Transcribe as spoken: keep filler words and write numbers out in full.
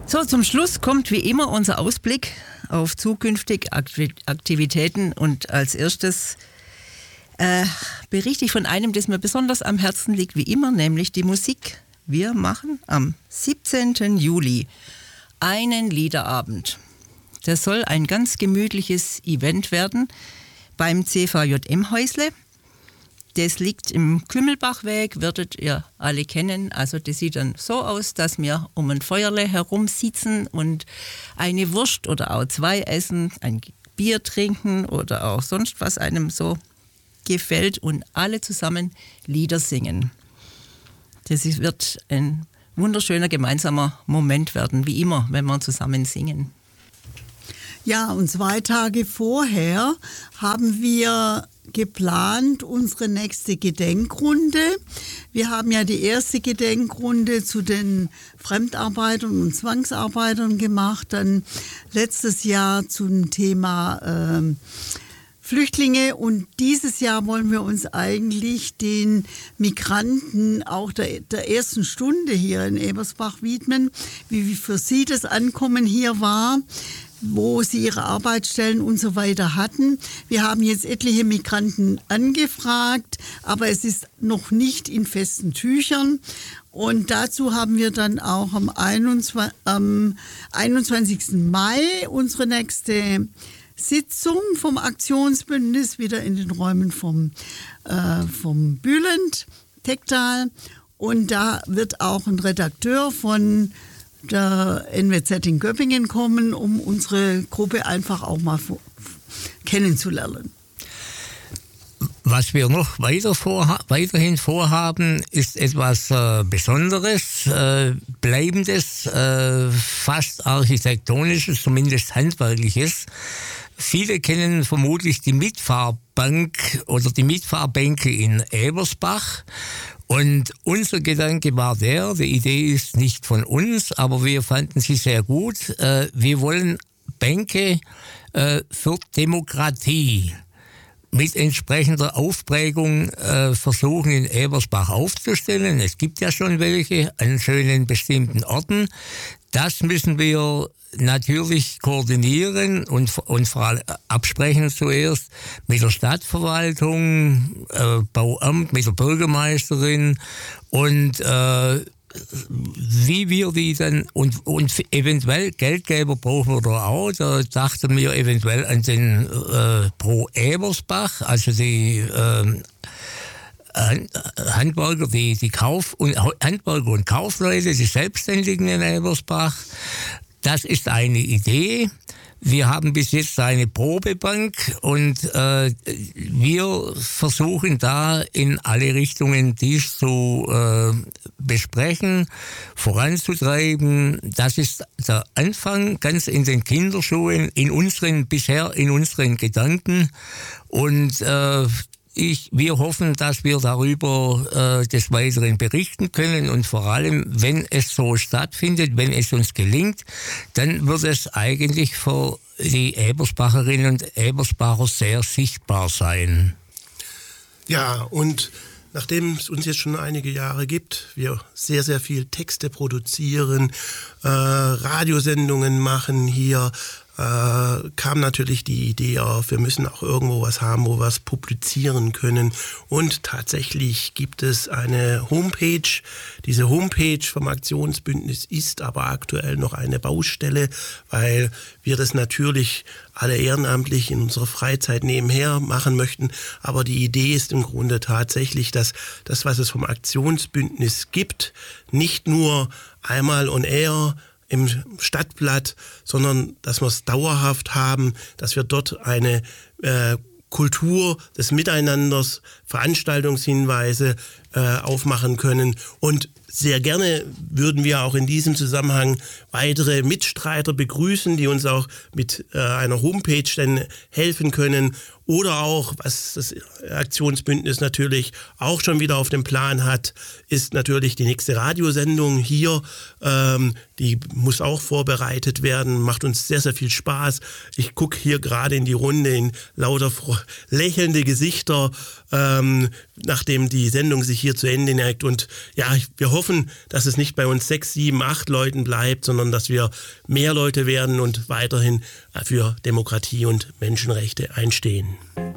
So, zum Schluss kommt wie immer unser Ausblick auf zukünftige Aktivitäten und als erstes äh, berichte ich von einem, das mir besonders am Herzen liegt, wie immer, nämlich die Musik. Wir machen am siebzehnten Juli einen Liederabend. Das soll ein ganz gemütliches Event werden beim C V J M-Häusle. Das liegt im Kümmelbachweg, werdet ihr alle kennen. Also das sieht dann so aus, dass wir um ein Feuerle herum sitzen und eine Wurst oder auch zwei essen, ein Bier trinken oder auch sonst was einem so gefällt und alle zusammen Lieder singen. Das wird ein wunderschöner gemeinsamer Moment werden, wie immer, wenn wir zusammen singen. Ja, und zwei Tage vorher haben wir geplant unsere nächste Gedenkrunde. Wir haben ja die erste Gedenkrunde zu den Fremdarbeitern und Zwangsarbeitern gemacht, dann letztes Jahr zum Thema äh, Flüchtlinge, und dieses Jahr wollen wir uns eigentlich den Migranten auch der, der ersten Stunde hier in Ebersbach widmen, wie für sie das Ankommen hier war, wo sie ihre Arbeitsstellen und so weiter hatten. Wir haben jetzt etliche Migranten angefragt, aber es ist noch nicht in festen Tüchern. Und dazu haben wir dann auch am einundzwanzigsten Mai unsere nächste Sitzung vom Aktionsbündnis, wieder in den Räumen vom, äh, vom Bülent, Tektal. Und da wird auch ein Redakteur von der N W Z in Göppingen kommen, um unsere Gruppe einfach auch mal kennenzulernen. Was wir noch weiter vorha- weiterhin vorhaben, ist etwas äh, Besonderes, äh, Bleibendes, äh, fast Architektonisches, zumindest Handwerkliches. Viele kennen vermutlich die Mitfahrbank oder die Mitfahrbänke in Ebersbach. Und unser Gedanke war der, die Idee ist nicht von uns, aber wir fanden sie sehr gut. Äh, wir wollen Bänke äh, für Demokratie mit entsprechender Aufprägung äh, versuchen in Ebersbach aufzustellen. Es gibt ja schon welche an schönen bestimmten Orten. Das müssen wir natürlich koordinieren und, und vor allem absprechen zuerst mit der Stadtverwaltung, äh, Bauamt, mit der Bürgermeisterin und äh, wie wir die dann, und, und eventuell Geldgeber brauchen wir da auch, da dachten wir eventuell an den äh, Pro Ebersbach, also die äh, Handwerker, die, die Kauf- und Handwerker und Kaufleute, die Selbstständigen in Ebersbach. Das ist eine Idee. Wir haben bis jetzt eine Probebank und äh, wir versuchen da in alle Richtungen dies zu äh, besprechen, voranzutreiben. Das ist der Anfang, ganz in den Kinderschuhen, in unseren, bisher in unseren Gedanken. Und äh, Ich, wir hoffen, dass wir darüber äh, des Weiteren berichten können und vor allem, wenn es so stattfindet, wenn es uns gelingt, dann wird es eigentlich für die Ebersbacherinnen und Ebersbacher sehr sichtbar sein. Ja, und nachdem es uns jetzt schon einige Jahre gibt, wir sehr, sehr viel Texte produzieren, äh, Radiosendungen machen hier, Äh, kam natürlich die Idee auf, wir müssen auch irgendwo was haben, wo wir es publizieren können. Und tatsächlich gibt es eine Homepage. Diese Homepage vom Aktionsbündnis ist aber aktuell noch eine Baustelle, weil wir das natürlich alle ehrenamtlich in unserer Freizeit nebenher machen möchten. Aber die Idee ist im Grunde tatsächlich, dass das, was es vom Aktionsbündnis gibt, nicht nur einmal on air im Stadtblatt, sondern dass wir es dauerhaft haben, dass wir dort eine äh, Kultur des Miteinanders, Veranstaltungshinweise äh, aufmachen können. Und sehr gerne würden wir auch in diesem Zusammenhang weitere Mitstreiter begrüßen, die uns auch mit äh, einer Homepage dann helfen können. Oder auch, was das Aktionsbündnis natürlich auch schon wieder auf dem Plan hat, ist natürlich die nächste Radiosendung hier. Ähm, die muss auch vorbereitet werden, macht uns sehr, sehr viel Spaß. Ich gucke hier gerade in die Runde in lauter lächelnde Gesichter, ähm, nachdem die Sendung sich hier zu Ende neigt. Und ja, wir hoffen, dass es nicht bei uns sechs, sieben, acht Leuten bleibt, sondern dass wir mehr Leute werden und weiterhin für Demokratie und Menschenrechte einstehen.